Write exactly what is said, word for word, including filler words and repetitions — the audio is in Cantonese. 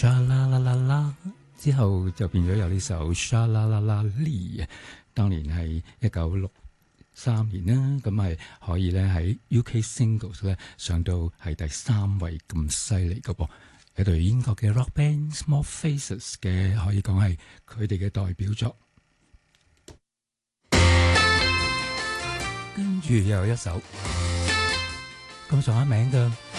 Sha La La La La，之後就變咗有呢首 Sha La La La Lee， 當年係一九六三年啦，咁係可以咧喺 U K Singles 咧上到係第三位咁犀利嘅噃。一隊英國嘅 rock band Small Faces 嘅，可以講係佢哋嘅代表作。跟住又有一首咁上下名嘅